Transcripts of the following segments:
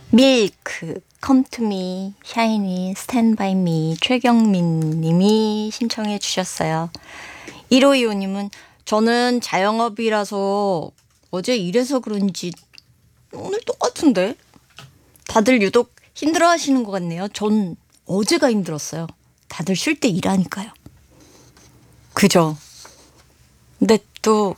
밀크, Come to me, 샤이니, Stand by me, 최경민 님이 신청해 주셨어요. 1525님은 저는 자영업이라서 어제 일해서 그런지 오늘 똑같은데? 다들 유독 힘들어 하시는 것 같네요. 전 어제가 힘들었어요. 다들 쉴 때 일하니까요. 그죠? 근데 또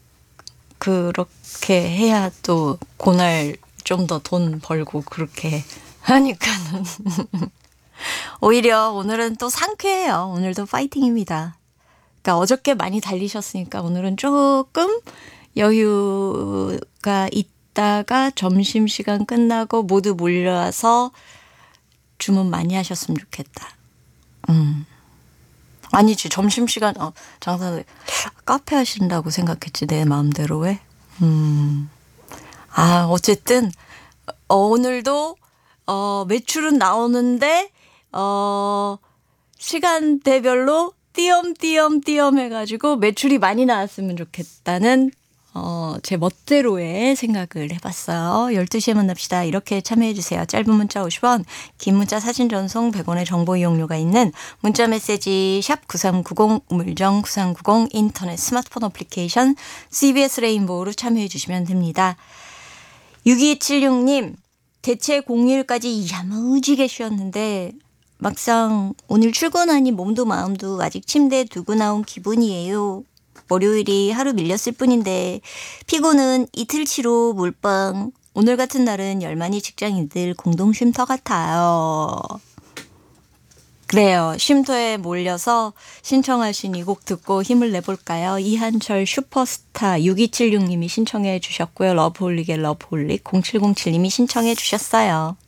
그렇게 해야 또 그날 좀 더 돈 벌고 그렇게 하니까는 오히려 오늘은 또 상쾌해요. 오늘도 파이팅입니다. 그러니까 어저께 많이 달리셨으니까 오늘은 조금 여유가 있다가 점심시간 끝나고 모두 몰려와서 주문 많이 하셨으면 좋겠다. 아니지, 점심시간 장사는 카페 하신다고 생각했지 내 마음대로 왜? 어쨌든 오늘도 매출은 나오는데 시간대별로 띄엄띄엄 해가지고 매출이 많이 나왔으면 좋겠다는 제 멋대로의 생각을 해봤어요. 12시에 만납시다. 이렇게 참여해주세요. 짧은 문자 50원, 긴 문자 사진 전송 100원의 정보 이용료가 있는 문자 메시지 샵 9390, 우물정 9390, 인터넷 스마트폰 어플리케이션 CBS 레인보우로 참여해주시면 됩니다. 6276님, 대체 공휴일까지 야무지게 쉬었는데 막상 오늘 출근하니 몸도 마음도 아직 침대에 두고 나온 기분이에요. 월요일이 하루 밀렸을 뿐인데 피고는 이틀치로 몰빵. 오늘 같은 날은 열만히 직장인들 공동 쉼터 같아요. 그래요. 쉼터에 몰려서 신청하신 이 곡 듣고 힘을 내볼까요? 이한철 슈퍼스타 6276님이 신청해 주셨고요. 러브홀릭의 러브홀릭 0707님이 신청해 주셨어요.